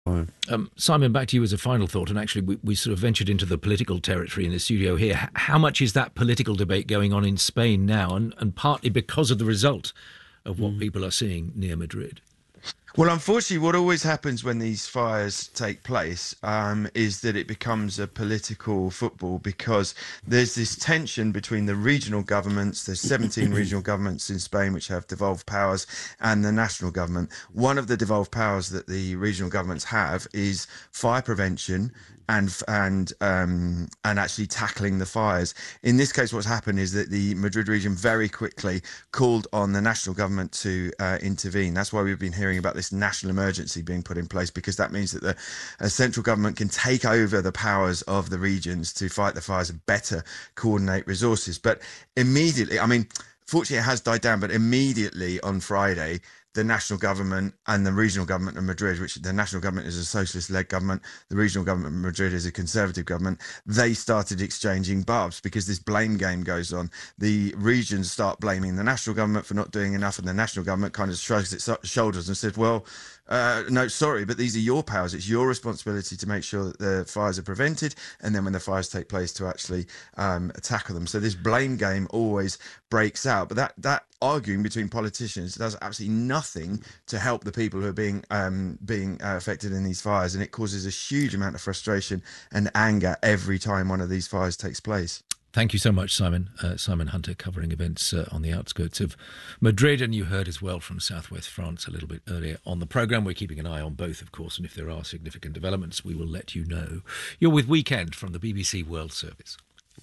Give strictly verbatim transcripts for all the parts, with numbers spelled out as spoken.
Um, Simon, back to you as a final thought, and actually we, we sort of ventured into the political territory in the studio here. H- how much is that political debate going on in Spain now, and, and partly because of the result of what mm. people are seeing near Madrid? Well, unfortunately, what always happens when these fires take place um, is that it becomes a political football, because there's this tension between the regional governments. There's seventeen regional governments in Spain which have devolved powers, and the national government. One of the devolved powers that the regional governments have is fire prevention and and um, and actually tackling the fires. In this case, what's happened is that the Madrid region very quickly called on the national government to uh, intervene. That's why we've been hearing about this national emergency being put in place, because that means that the uh, central government can take over the powers of the regions to fight the fires and better coordinate resources. But immediately, I mean, fortunately it has died down, but immediately on Friday, the national government and the regional government of Madrid, which the national government is a socialist-led government, the regional government of Madrid is a conservative government, they started exchanging barbs, because this blame game goes on. The regions start blaming the national government for not doing enough, and the national government kind of shrugs its shoulders and said, well, Uh, no, sorry, but these are your powers. It's your responsibility to make sure that the fires are prevented, and then when the fires take place, to actually um, tackle them. So this blame game always breaks out. But that that arguing between politicians does absolutely nothing to help the people who are being um, being uh, affected in these fires, and it causes a huge amount of frustration and anger every time one of these fires takes place. Thank you so much, Simon. Uh, Simon Hunter, covering events uh, on the outskirts of Madrid. And you heard as well from southwest France a little bit earlier on the programme. We're keeping an eye on both, of course, and if there are significant developments, we will let you know. You're with Weekend from the B B C World Service.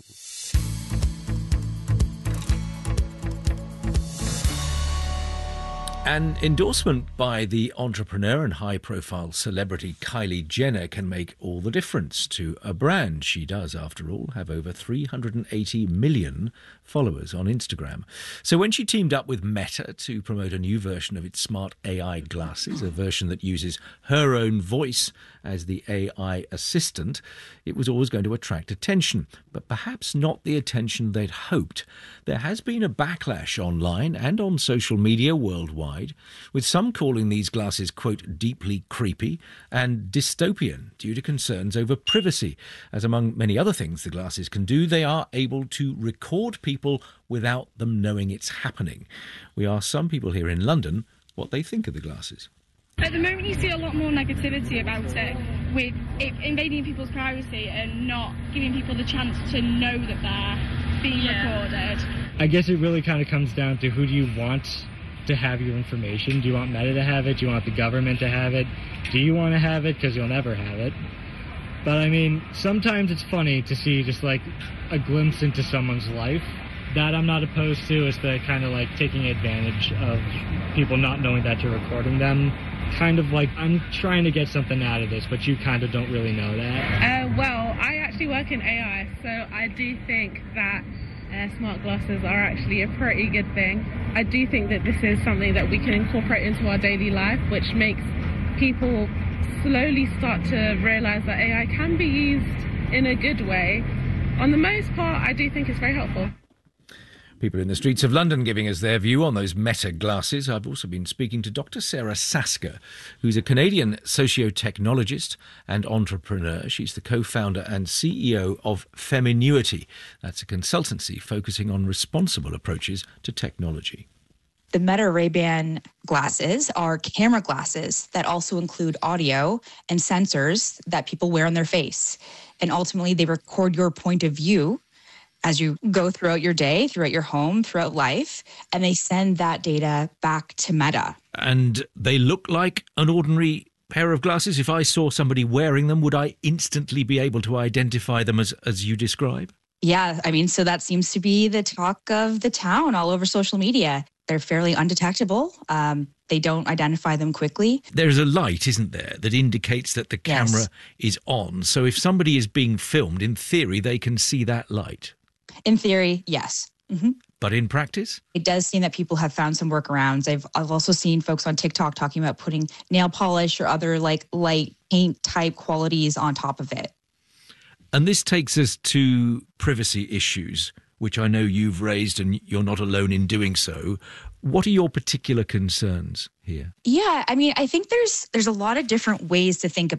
An endorsement by the entrepreneur and high-profile celebrity Kylie Jenner can make all the difference to a brand. She does, after all, have over three hundred eighty million followers on Instagram. So when she teamed up with Meta to promote a new version of its smart A I glasses, a version that uses her own voice as the A I assistant, it was always going to attract attention, but perhaps not the attention they'd hoped. There has been a backlash online and on social media worldwide, with some calling these glasses, quote, deeply creepy and dystopian due to concerns over privacy. As among many other things the glasses can do, they are able to record people without them knowing it's happening. We asked some people here in London what they think of the glasses. At the moment, you see a lot more negativity about it, with it invading people's privacy and not giving people the chance to know that they're being yeah. recorded. I guess it really kind of comes down to who do you want to have your information. Do you want Meta to have it? Do you want the government to have it? Do you want to have it? Because you'll never have it. But I mean, sometimes it's funny to see just like a glimpse into someone's life. That I'm not opposed to, is the kind of like taking advantage of people not knowing that you're recording them. Kind of like, I'm trying to get something out of this, but you kind of don't really know that. Uh, well, I actually work in A I, so I do think that uh, smart glasses are actually a pretty good thing. I do think that this is something that we can incorporate into our daily life, which makes people slowly start to realise that A I can be used in a good way. On the most part, I do think it's very helpful. People in the streets of London giving us their view on those Meta glasses. I've also been speaking to Doctor Sarah Sasker, who's a Canadian socio-technologist and entrepreneur. She's the co-founder and C E O of Feminuity. That's a consultancy focusing on responsible approaches to technology. The Meta Ray-Ban glasses are camera glasses that also include audio and sensors that people wear on their face. And ultimately, they record your point of view as you go throughout your day, throughout your home, throughout life, and they send that data back to Meta. And they look like an ordinary pair of glasses. If I saw somebody wearing them, would I instantly be able to identify them as, as you describe? Yeah, I mean, so that seems to be the talk of the town all over social media. They're fairly undetectable. Um, they don't identify them quickly. There's a light, isn't there, that indicates that the camera yes. is on. So if somebody is being filmed, in theory, they can see that light. In theory, yes. Mm-hmm. But in practice? It does seem that people have found some workarounds. I've I've also seen folks on TikTok talking about putting nail polish or other like light paint type qualities on top of it. And this takes us to privacy issues, which I know you've raised and you're not alone in doing so. What are your particular concerns here? Yeah, I mean, I think there's there's a lot of different ways to think